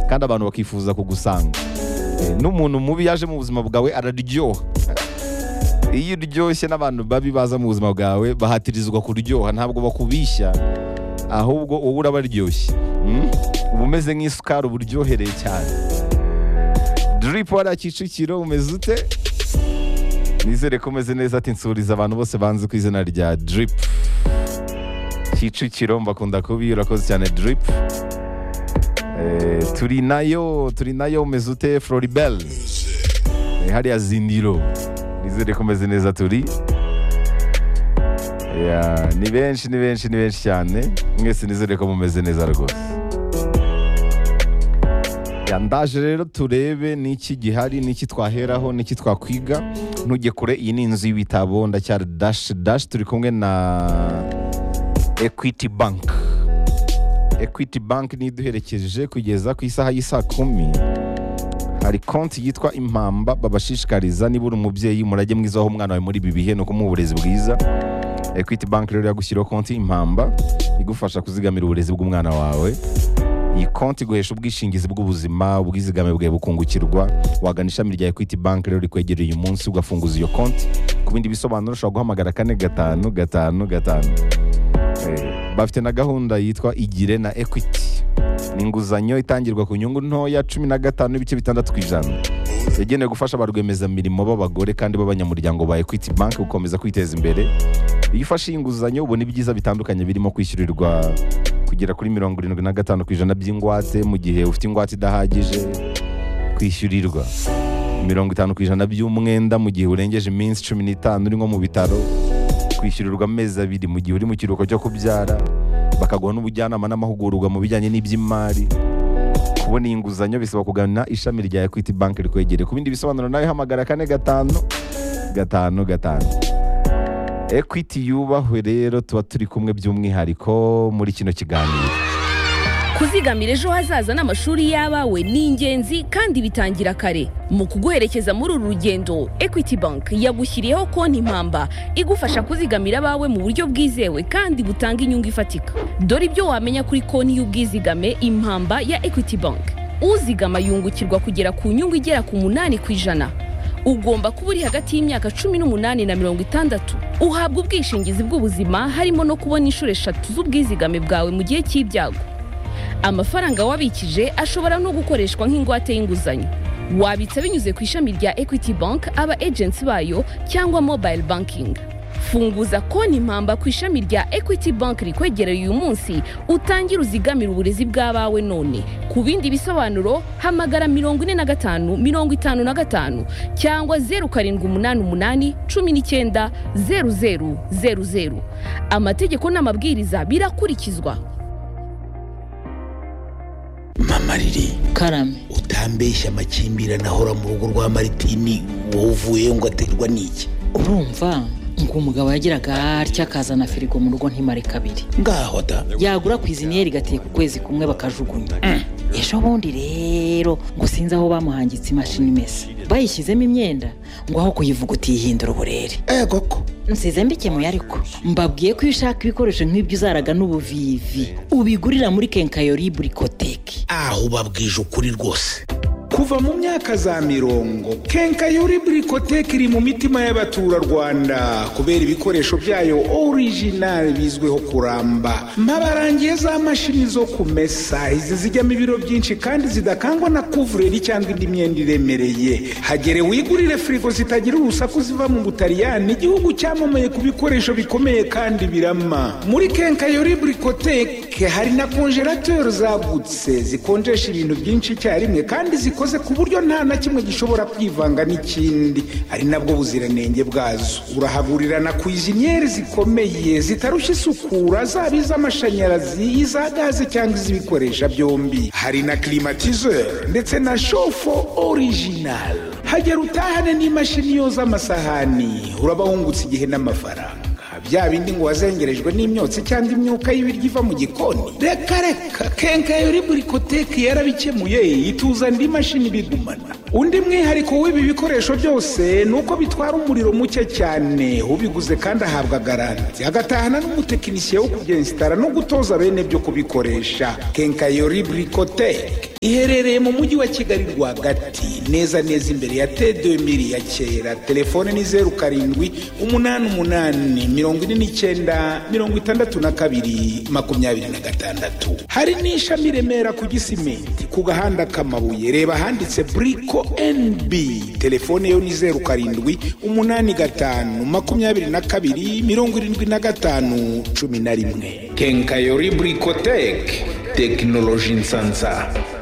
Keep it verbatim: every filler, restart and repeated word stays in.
kandi abantu bakifuza kugusanga. Eh, n'umuntu mubi yaje mu buzima bwawe araryoha. Iyo uryoshye n'abantu babi baza mu buzima bwawe bahatirizwa kuryoha, ntabwo bakubishya, ahubwo wowe urabaryoshye. Mm? Uba umeze nk'isukari, uba uryohereye cyane. Drip wari Kicukiro, umeze ute? Nizere ko umeze neza. Ati nsuriza abantu bose banze ku izina rya Drip Kicukiro, mbakunda kubi, urakoze cyane Drip. Eh, turi nayo turi nayo umeze ute Floribel? Eh, hariya Zindiro, nizere ko umeze neza. Turi ya ni benshi ni benshi ni benshi cyane, mwese nizere ko mumeze neza rwose. Ya ndaje rero turebe niki gihari, niki twaheraho, niki twakwiga. Ntujye kure, iyi ni inzu y'ibitabo, ndacyari dash dash. Turi kumwe na Equity Bank. Equity Bank ni duherekeje kugeza ku isaha y'isa kumi. Hari konti yitwa Impamba babashishikariza, niba uri umubyeyi murage mwiza aho umwana wawe muri ibi bihe no kumuha uburezi bwiza. Equity Bank rero yagushyiraho konti Impamba igufasha kuzigamira uburezi bw'umwana wawe. Iyi konti guhesha ubwishingizi bw'ubuzima, ubwizigame bwawe bukungukirwa. Wagana ishami rya Equity Bank rero rikwegereye uyu munsi ugafunguza iyo konti. Ku bindi bisobanuro ushobora guhamagara kane gatanu gatanu gatanu. Eh, bafite na gahunda yitwa Igire na Equity. Ni inguzanyo itangirwa ku nyungu ntoya cumi na gatanu n'ibice bitandatu ku ijana. Yagenewe gufasha abarwiyemezamirimo b'abagore kandi b'abanyamuryango ba Equity Bank gukomeza kwiteza imbere. Iyo ufashe inguzanyo ubona ibyiza bitandukanye birimo kwishyurirwa kugera kuri mirongo irindwi na gatanu ku ijana by'ingwate mu gihe ufite ingwate idahagije, kwishyurirwa mirongo itanu ku ijana by'umwenda mu gihe urengeje iminsi cumi n'itanu uri nko mu bitaro, kwishyurirwa amezi abiri mu gihe uri mu kiruhuko cyo kubyara, bakaguha n'ubujyanama n'amahugurwa mu bijyanye n'iby'imari. Kubona iyi nguzanyo bisaba kugana ishami rya Equity Bank rikwegereye. Ku bindi bisobanuro nawe hamagara kane gatanu gatanu gatanu. Equity yubahwe rero, tuba turi kumwe by'umwihariko muri kino kiganiro. Kuzigamira ejo hazaza n'amashuri y'abawe ni ingenzi kandi bitangira kare. Mu kuguherekeza muri uru rugendo, Equity Bank yagushyiriyeho konti Impamba igufasha kuzigamira abawe mu buryo bwizewe kandi butanga inyungu ifatika. Dore ibyo wamenya kuri konti y'ubwizigame Impamba ya Equity Bank. Uzigama yungukirwa kugera ku nyungu igera ku munani ku ijana. Ugomba kuba uri hagati y'imyaka cumi n'umunani na mirongo itandatu. Uhabwa ubwishingizi bw'ubuzima harimo no kubona inshuro eshatu z'ubwizigame bwawe mu gihe cy'ibyago. Amafaranga wabikije ashobora no gukoreshwa nk'ingwate y'inguzanyo. Wabitsa binyuze ku ishami rya Equity Bank, aba agents bayo cyangwa mobile banking. Funguza konti Impamba ku ishami rya Equity Bank rikwegereye uyu munsi, utangire uzigamira uburezi bw'abawe none. Ku bindi bisobanuro hamagara mirongo ine na gatanu mirongo itanu na gatanu cyangwa zeru karindwi umunani umunani cumi n'icyenda zeru zeru zeru zeru. Amategeko n'amabwiriza birakurikizwa. Mama Riri, karame, utambeshya amakimbirane ahora mu rugo rwa Maritini, wowe uvuye ngo aterwa n'iki? Urumva ngo umugabo yagiraga atya akazana firigo mu rugo ntimare kabiri. Ngaho da yagura ku iziniyeri gateye ku kwezi kumwe bakajugunya. Mm. Ejo bundi rero ngo sinzi aho bamuhangitse imashini imesa, bayishyizemo imyenda ngo aho kuyivuga utihindura uburere. Eh koko nsize mbikemuye, ariko mbabwiye ko ushaka ibikoresho nk'ibyo uzaraga n'ubuvivi ubigurira muri Kenkayori Bricotech. aho ubabwije ukuri rwose. Kuva mu myaka za mirongo, Kenkayori Bricotech iri mu mitima y'abaturarwanda kubera ibikoresho byayo original bizweho kuramba. Mpabarangiye za mashini zo kumesa, izi zijyamo ibiro byinshi kandi zidakangwa na kuvureri cyangwa indi myenda iremereye. Hagere wigurire frigo zitagira urusaku ziva mu Butaliyani, igihugu cyamamaye ku bikoresho bikomeye kandi birama. Muri Kenkayori Bricotech hari na congelateur zagutse zikonjesha ibintu byinshi icyarimwe kandi zikoze ku buryo nta na kimwe gishobora kwivanga n'ikindi, ari nabwo buziranenge bwazo. Urahagurira na cuisiniere zikomeye zitarushya isukura, zaba iz'amashanyarazi, iza gaze cyangwa iz'ibikoresha byombi. Hari na climatiseur ndetse na chauffe original. Hagera utahane n'imashini yoza amasahani, uraba wungutse igihe n'amafaranga. Bya bindi ngo wazengerejwe n'imyotsi cyangwa imyuka y'ibiryo iva mu gikoni, reka reka Kenkayori Bricotech yarabikemuye, ituza indi mashini bigumana. undi mwihariko w'ibi bikoresho byose ni uko bitwara umuriro muke cyane, ubiguze kandi ahabwa garanti agatahana n'umutekinisiye wo kubyensitara no gutoza bene byo kubikoresha. Kenkayori Bricotek iherereye mu mujyi wa Kigali rwagati, neza neza imbere ya T deux mille ya kera. Telefone ni zeru karindwi umunani umunani mirongo ine n'icyenda mirongo itandatu na kabiri makumyabiri na gatandatu. Hari n'ishami Remera ku Gisimenti ku gahanda k'amabuye, reba handitse Brico N B. Telefone yo ni zeru karindwi umunani gatanu makumyabiri na kabiri mirongo irindwi na gatanu cumi na rimwe. Kenkayori Bricotek, tekinoloji nsanza.